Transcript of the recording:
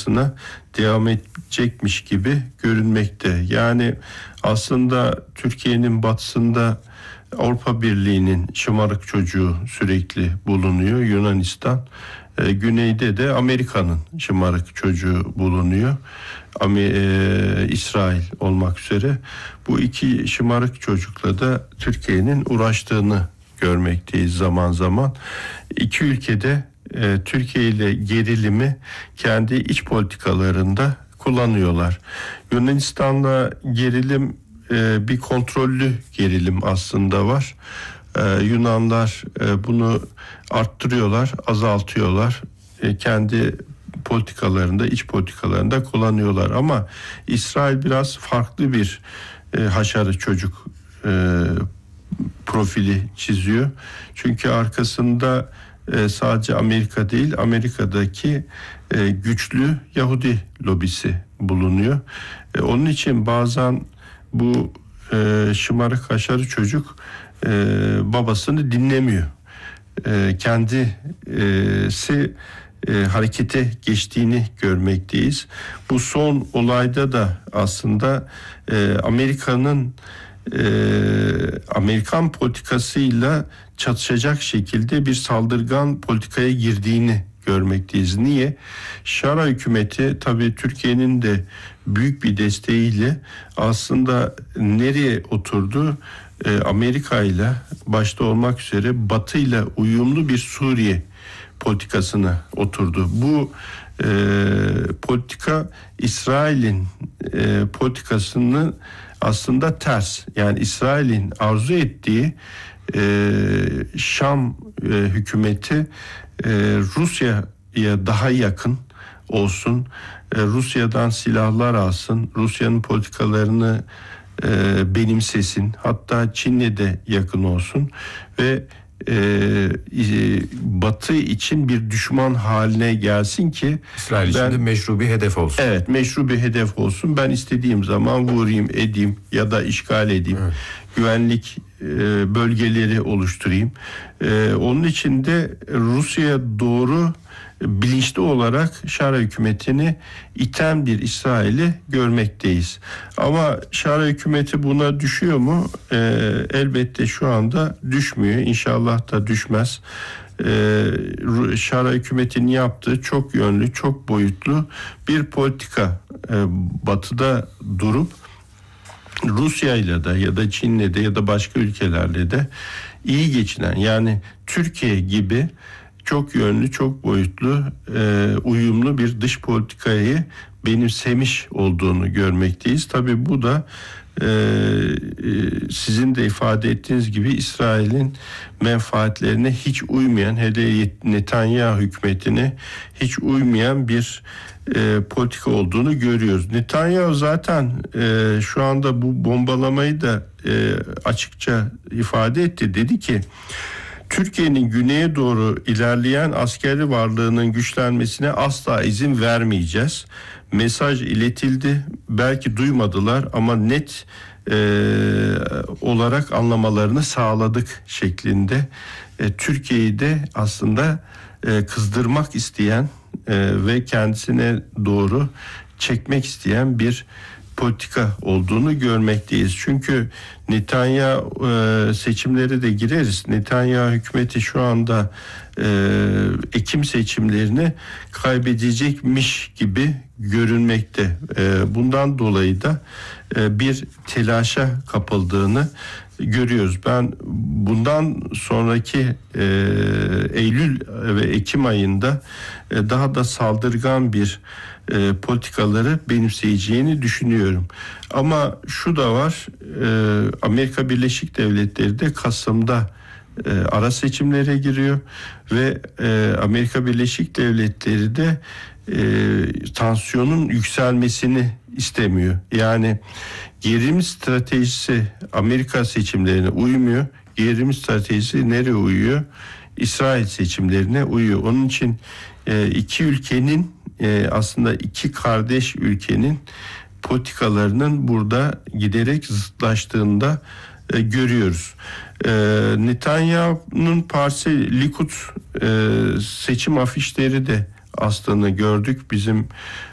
politikasına devam edecekmiş gibi görünmekte. Yani aslında Türkiye'nin batısında Avrupa Birliği'nin şımarık çocuğu sürekli bulunuyor, Yunanistan. Güneyde de Amerika'nın şımarık çocuğu bulunuyor, İsrail olmak üzere. Bu iki şımarık çocukla da Türkiye'nin uğraştığını görmekteyiz zaman zaman. İki ülkede Türkiye ile gerilimi kendi iç politikalarında kullanıyorlar. Yunanistan'la gerilim bir kontrollü gerilim aslında var. Yunanlar bunu arttırıyorlar, azaltıyorlar. Kendi politikalarında, iç politikalarında kullanıyorlar. Ama İsrail biraz farklı bir haşarı çocuk profili çiziyor. Çünkü arkasında sadece Amerika değil, Amerika'daki güçlü Yahudi lobisi bulunuyor. Onun için bazen bu şımarık haşarı çocuk babasını dinlemiyor. Kendisi harekete geçtiğini görmekteyiz. Bu son olayda da aslında Amerikan politikasıyla çatışacak şekilde bir saldırgan politikaya girdiğini görmekteyiz. Niye? Şara hükümeti tabii Türkiye'nin de büyük bir desteğiyle aslında nereye oturdu? Amerika ile başta olmak üzere Batı ile uyumlu bir Suriye politikasına oturdu. Bu politika İsrail'in politikasını aslında ters. Yani İsrail'in arzu ettiği Şam hükümeti Rusya'ya daha yakın olsun, Rusya'dan silahlar alsın, Rusya'nın politikalarını benimsesin, hatta Çin'le de yakın olsun ve Batı için bir düşman haline gelsin ki İsrail için de meşru bir hedef olsun. Evet, meşru bir hedef olsun. Ben istediğim zaman vurayım, edeyim ya da işgal edeyim. Evet. Güvenlik bölgeleri oluşturayım. Onun için de Rusya'ya doğru bilinçli olarak Şara hükümetini iten bir İsrail'i görmekteyiz. Ama Şara hükümeti buna düşüyor mu? Elbette şu anda düşmüyor. İnşallah da düşmez. Şara hükümetinin yaptığı çok yönlü, çok boyutlu bir politika. Batı'da durup Rusya'yla da ya da Çin'le de ya da başka ülkelerle de iyi geçinen, yani Türkiye gibi çok yönlü, çok boyutlu, uyumlu bir dış politikayı benimsemiş olduğunu görmekteyiz. Tabii bu da sizin de ifade ettiğiniz gibi İsrail'in menfaatlerine hiç uymayan, hele Netanyahu hükümetine hiç uymayan bir politika olduğunu görüyoruz. Netanyahu zaten şu anda bu bombalamayı da açıkça ifade etti. Dedi ki Türkiye'nin güneye doğru ilerleyen askeri varlığının güçlenmesine asla izin vermeyeceğiz. Mesaj iletildi. Belki duymadılar ama net olarak anlamalarını sağladık şeklinde. Türkiye'yi de aslında kızdırmak isteyen ve kendisine doğru çekmek isteyen bir politika olduğunu görmekteyiz. Çünkü Netanyahu seçimlere de gireriz. Netanyahu hükümeti şu anda Ekim seçimlerini kaybedecekmiş gibi görünmekte. Bundan dolayı da bir telaşa kapıldığını görüyoruz. Ben bundan sonraki Eylül ve Ekim ayında daha da saldırgan bir politikaları benimseyeceğini düşünüyorum. Ama şu da var, Amerika Birleşik Devletleri de Kasım'da ara seçimlere giriyor ve Amerika Birleşik Devletleri de tansiyonun yükselmesini istemiyor. Yani gerilim stratejisi Amerika seçimlerine uymuyor. Gerilim stratejisi nereye uyuyor? İsrail seçimlerine uyuyor. Onun için iki ülkenin aslında iki kardeş ülkenin politikalarının burada giderek zıtlaştığında görüyoruz. Netanyahu'nun partisi Likud seçim afişleri de aslında gördük. Bizim